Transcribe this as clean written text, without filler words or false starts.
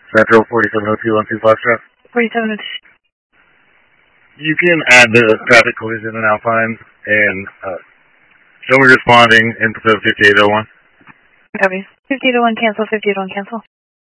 Metro 4702 Foxtrot. 4702. You can add the traffic collision and Alpine and show me responding in 5801. Copy. 5801 cancel, 5801 cancel.